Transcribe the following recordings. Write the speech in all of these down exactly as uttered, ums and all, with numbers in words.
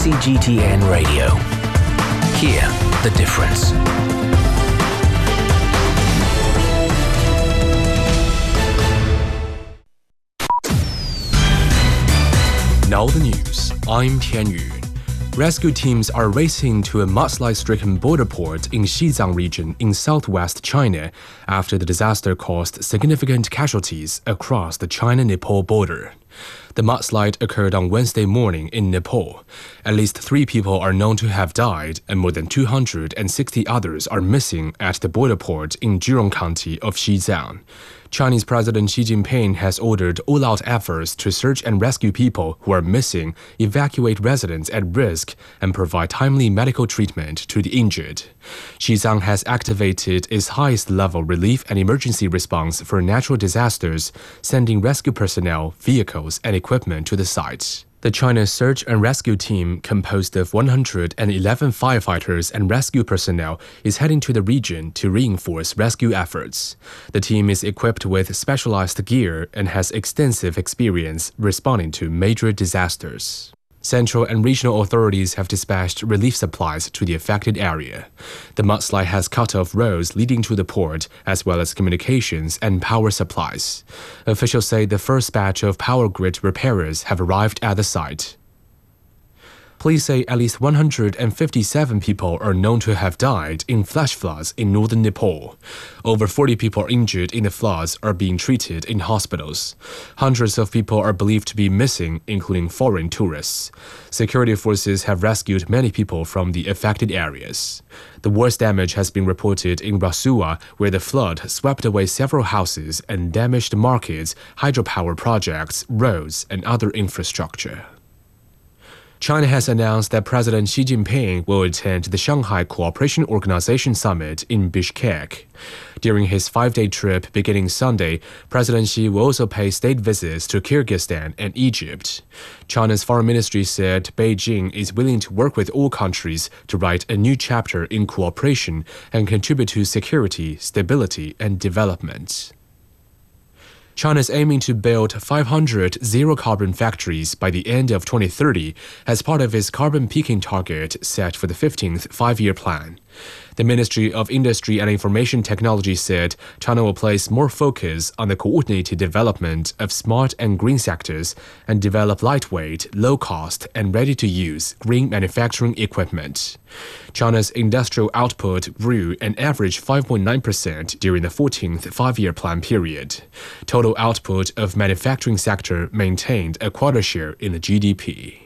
C G T N Radio. Hear the difference. Now the news. I'm Tian Yu. Rescue teams are racing to a mudslide-stricken border port in Xizang region in southwest China after the disaster caused significant casualties across the China-Nepal border. The mudslide occurred on Wednesday morning in Nepal. At least three people are known to have died, and more than two hundred sixty others are missing at the border port in Zhirong County of Xizang. Chinese President Xi Jinping has ordered all-out efforts to search and rescue people who are missing, evacuate residents at risk, and provide timely medical treatment to the injured. Xizang has activated its highest-level relief and emergency response for natural disasters, sending rescue personnel, vehicles, and equipment to the site. The China Search and Rescue Team, composed of one hundred eleven firefighters and rescue personnel, is heading to the region to reinforce rescue efforts. The team is equipped with specialized gear and has extensive experience responding to major disasters. Central and regional authorities have dispatched relief supplies to the affected area. The mudslide has cut off roads leading to the port, as well as communications and power supplies. Officials say the first batch of power grid repairers have arrived at the site. Police say at least one hundred fifty-seven people are known to have died in flash floods in northern Nepal. Over forty people injured in the floods are being treated in hospitals. Hundreds of people are believed to be missing, including foreign tourists. Security forces have rescued many people from the affected areas. The worst damage has been reported in Rasua, where the flood swept away several houses and damaged markets, hydropower projects, roads, and other infrastructure. China has announced that President Xi Jinping will attend the Shanghai Cooperation Organization Summit in Bishkek. During his five-day trip beginning Sunday, President Xi will also pay state visits to Kyrgyzstan and Egypt. China's foreign ministry said Beijing is willing to work with all countries to write a new chapter in cooperation and contribute to security, stability, and development. China is aiming to build five hundred zero-carbon factories by the end of twenty thirty as part of its carbon peaking target set for the fifteenth five-year plan. The Ministry of Industry and Information Technology said China will place more focus on the coordinated development of smart and green sectors and develop lightweight, low-cost, and ready-to-use green manufacturing equipment. China's industrial output grew an average five point nine percent during the fourteenth five-year plan period. Total output of manufacturing sector maintained a quarter share in the G D P.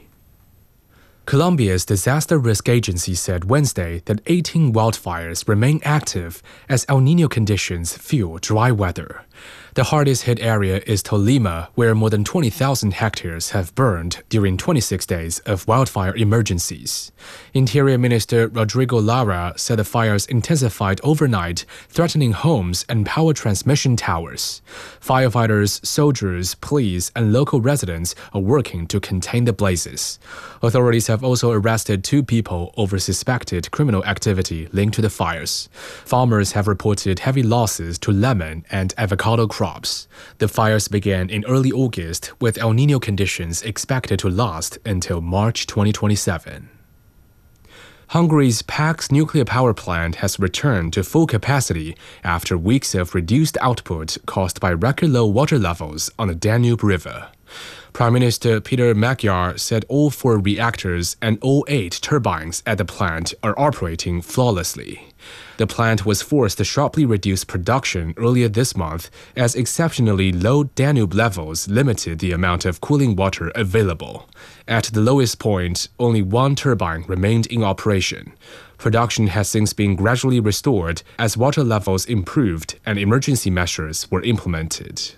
Colombia's Disaster Risk Agency said Wednesday that eighteen wildfires remain active as El Niño conditions fuel dry weather. The hardest hit area is Tolima, where more than twenty thousand hectares have burned during twenty-six days of wildfire emergencies. Interior Minister Rodrigo Lara said the fires intensified overnight, threatening homes and power transmission towers. Firefighters, soldiers, police, and local residents are working to contain the blazes. Authorities have also arrested two people over suspected criminal activity linked to the fires. Farmers have reported heavy losses to lemon and avocado crops. The fires began in early August, with El Niño conditions expected to last until March twenty twenty-seven. Hungary's Paks nuclear power plant has returned to full capacity after weeks of reduced output caused by record-low water levels on the Danube River. Prime Minister Peter Magyar said all four reactors and all eight turbines at the plant are operating flawlessly. The plant was forced to sharply reduce production earlier this month as exceptionally low Danube levels limited the amount of cooling water available. At the lowest point, only one turbine remained in operation. Production has since been gradually restored as water levels improved and emergency measures were implemented.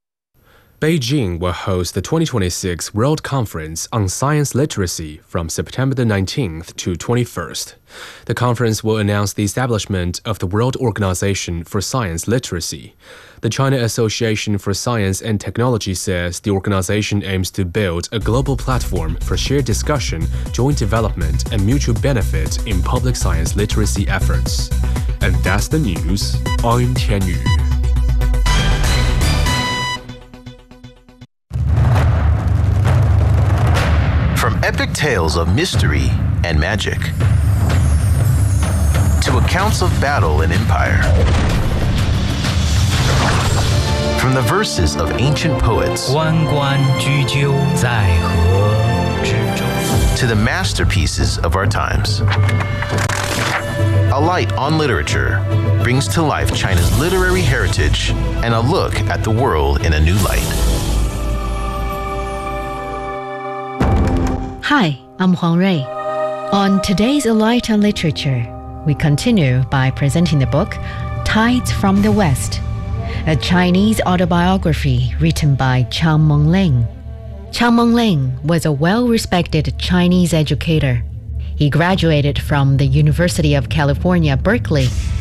Beijing will host the twenty twenty-six World Conference on Science Literacy from September the nineteenth to twenty-first. The conference will announce the establishment of the World Organization for Science Literacy. The China Association for Science and Technology says the organization aims to build a global platform for shared discussion, joint development, and mutual benefit in public science literacy efforts. And that's the news. I'm Tian Yu. From Epic Tech tales of mystery and magic, to accounts of battle and empire. From the verses of ancient poets 关关雎鸠，在河之洲。 to the masterpieces of our times. A Light on Literature brings to life China's literary heritage and a look at the world in a new light. Hi, I'm Huang Rui. On today's A Light on Literature, we continue by presenting the book Tides from the West, a Chinese autobiography written by Chang Mengling. Chang Mengling was a well-respected Chinese educator. He graduated from the University of California, Berkeley